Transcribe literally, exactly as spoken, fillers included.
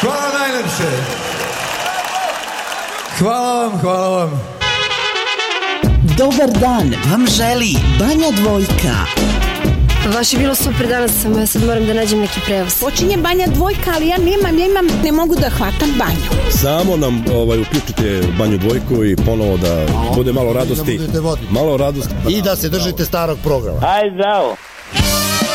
Hvala najlepše. Hvala vam, hvala vam. Dobar dan vam želi Banja Dvojka. Baš je bilo super danas, samo ja sad moram da nađem neki prevoz. Počinje Banja Dvojka, ali ja nemam, ja imam, ne mogu da hvatam banju. Samo nam ovaj, uključite Banju Dvojku i ponovo da bude malo radosti. Da budete voditi. Malo radosti. I da se držite starog programa. Aj, zdravo.